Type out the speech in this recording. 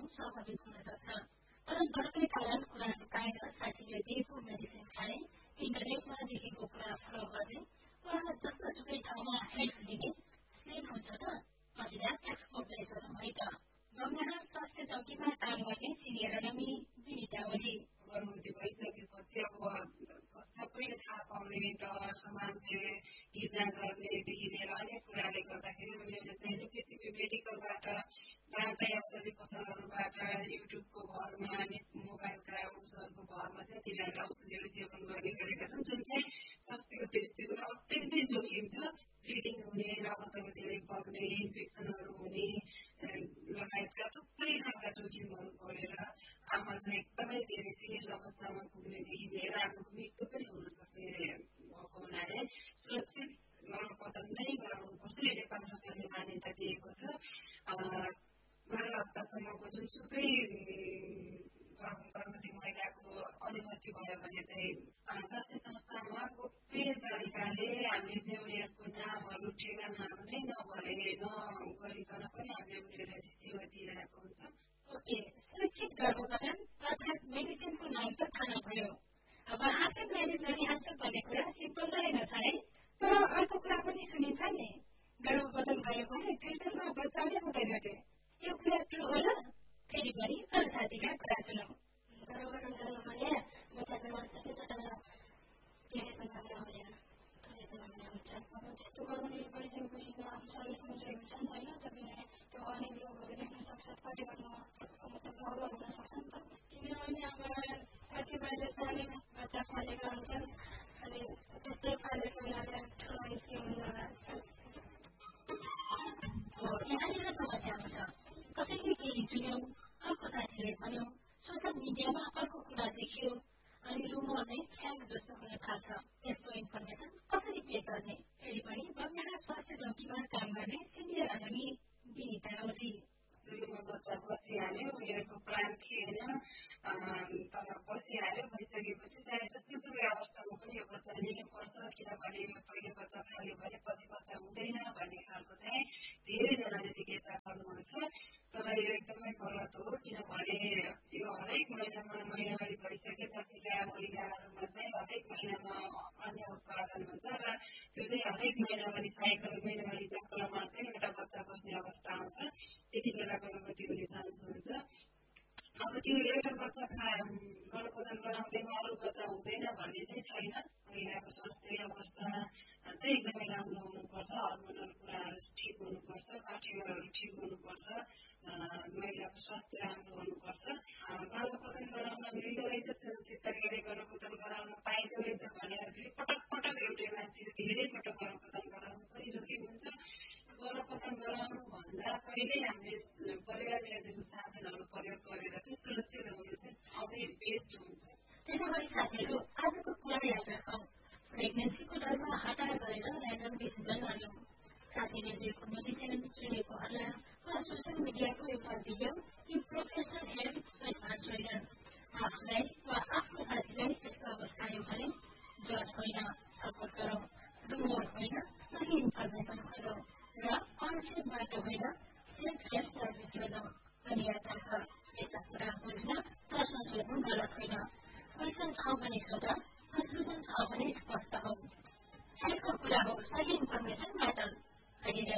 स्वाभाविक हुन सक्छ। तर डरकै कारण कुराहरू कायम साथीले दिएको मेडिसिन खाने, इन्टरनेटमा देखेको कुरा फलो गर्ने वा जस्तोसुकै ठाउँमा हेल्प लिने सेफ हुन्छ त? महिला एक्सपर्टलाई सोधौँ है त। गङ्गा स्वास्थ्य चौकीमा काम गर्ने सिनियर रमी विनिता ओली। गर्भवती भइसकेपछि अब सबैले थाहा पाउने डर, समाजले घृणा गर्नेदेखि लिएर अनेक कुराले गर्दाखेरि उनीहरूले चाहिँ लुकेछिपे मेडिकलबाट जाँदै औषधि पसलहरूबाट युट्युबको भरमा अनि मोबाइलका उसहरूको भरमा चाहिँ तिनीहरूले औषधिहरू सेवन गर्ने गरेका छन्, जुन चाहिँ स्वास्थ्यको दृष्टिकोण अत्यन्तै जोखिम छ। ब्लिडिङ हुने, रगतहरू धेरै बग्ने, इन्फेक्सनहरू हुने लगायतका थुप्रै खालका जोखिमहरू बढेर आमा चाहिँ एकदमै धेरै सिरियस अवस्थामा पुग्नेदेखि लिएर आमाको मृत्यु पनि हुन सक्ने भएको हुनाले सुरक्षित गर्भपतन नै गराउनुपर्छ। यो नेपाल सरकारले मान्यता दिएको छ। 12 हप्तासम्मको जुनसुकै गर्भवती महिलाको अनुमति भयो भने चाहिँ स्वास्थ्य संस्थामा गोप्य तरिकाले हामीले चाहिँ उनीहरूको नामहरू, ठेगानाहरू नै नभरे नगरिकन पनि हामीले उनीहरूलाई सेवा दिइरहेको हुन्छ। ओके, सुरक्षित गर्भपतन अर्थात् मेडिसिनको नाम त थाहा भयो। अब आफै म्यानेज गरिहाल्छु भन्ने कुरा सिम्पल रहेनछ है। तर अर्को कुरा पनि सुनिन्छ नि, गर्भपतन गऱ्यो भने फ्युचरमा बच्चा नै हुँदैन रे। यो कुरा ट्रु होला? फेरि पनि अरू साथीका कुरा सुनौ। गर्भपतन गऱ्यो भने बच्चा जन्मन सक्ने चटक्क धेरै सम्भावना हुँदैन, थोरै सम्भावना हुन्छ। अब त्यस्तो गर्नु गरिसकेपछि त आफ्नो शरीर कमजोर हुन्छ नि होइन, तपाईँले त्यो अनेक रोगहरू देख्न सक्छ, परिवारमा मतलब प्रब्लम हुन सक्छ नि त। किनभने अब कतिपयले सानै बच्चा फालेका हुन्छन् अनि त्यस्तै फालेको हुनाले ठुलो के हुँदैन। यहाँनिर समस्या हुन्छ, कसैले केही सुन्यौ, अर्को साथीले भन्यो, सोसल मिडियामा अर्को कुरा देखियो अनि रुमर नै फ्याक्ट जस्तो हुन थाल्छ। यस्तो इन्फर्मेसन कसरी चेक गर्ने? फेरि पनि बन्नेहा स्वास्थ्य चौकीमा काम गर्ने सिनियर रमी विनिता ओली। सुरुमा बच्चा बसिहाल्यो, उनीहरूको प्लान थिएन, तर बसिहाल्यो, भइसकेपछि चाहे जस्तोसुकै अवस्थामा पनि यो बच्चा लिनुपर्छ, किनभने यो पहिले बच्चा फाल्यो भने पछि बच्चा हुँदैन भन्ने खालको चाहिँ धेरैजनाले जिज्ञासा गर्नुहुन्छ। तर यो एकदमै गलत हो, किनभने यो हरेक महिनामा महिनावारी भइसकेपछिका महिलाहरूमा चाहिँ हरेक महिनामा अन्य उत्पादन हुन्छ र त्यो चाहिँ हरेक महिनावारी साइकल, महिनावारी चक्रमा चाहिँ एउटा बच्चा बस्ने अवस्था आउँछ। त्यति बेला गर्भवती हुने चान्स हुन्छ। अब त्यो एउटा बच्चा गर्भपतन गराउँदैमा अरू बच्चा हुँदैन भन्ने चाहिँ छैन। महिलाको स्वास्थ्य अवस्था चाहिँ एकदमै राम्रो हुनुपर्छ, हर्मोनल कुराहरू ठिक हुनुपर्छ, पाठ्यहरू ठिक हुनुपर्छ, महिलाको स्वास्थ्य राम्रो हुनुपर्छ। गर्भपतन गराउन मिल्दो रहेछ, सुरक्षित तरिकाले गर्भपतन गराउन पाइँदो रहेछ भनेर फेरि पटक पटक एउटै मान्छेले धेरै पटक गर्भपतन गराउनु पनि जोखिम हुन्छ। गर्भपतन गराउनुभन्दा पहिले हामीले परिवार नियोजनको साधनहरू प्रयोग गरेर चाहिँ सुरक्षित हुनु चाहिँ अझै बेस्ट हुन्छ। त्यसो गरी साथीहरू, आजको कुरा याद राखौँ, प्रेग्नेन्सीको डरमा हतार गरेर ऱ्यान्डम डिसिजन नलिउँ। साथीले दिएको मेडिसिन, सुनेको हल्ला वा सोसल मिडियाको एउटा भिडियो यी प्रोफेसनल हेल्थ एडभान्स होइनन्। आफूलाई वा आफ्नो साथीलाई यस्तो अवस्था आयो भने जज होइन, सपोर्ट गरौँ। रुमर होइन, सही इन्फर्मेसन खोजौँ र अनसेफ बाटो होइन, सेल्फ हेल्प सर्भिस खोजौँ। अनि याद राख, यस्ता कुरा बुझ्न, प्रश्न सोध्नु गलत होइन। क्वेसन छ भने सोध, कन्क्लुजन छ भने स्पष्ट हौ। हेल्थको कुरा हो, सही इन्फर्मेसन म्याटर्स। अहिले